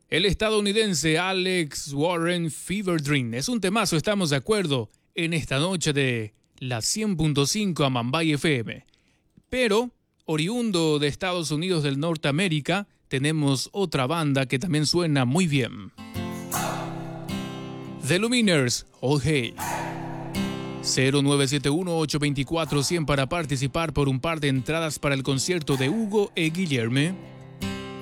El estadounidense Alex Warren, Fever Dream. Es un temazo, estamos de acuerdo, en esta noche de la 100.5 Amambay FM. Pero, oriundo de Estados Unidos de Norteamérica, tenemos otra banda que también suena muy bien. The Lumineers, All Hey. 0971-824-100 para participar por un par de entradas para el concierto de Hugo e Guillermo.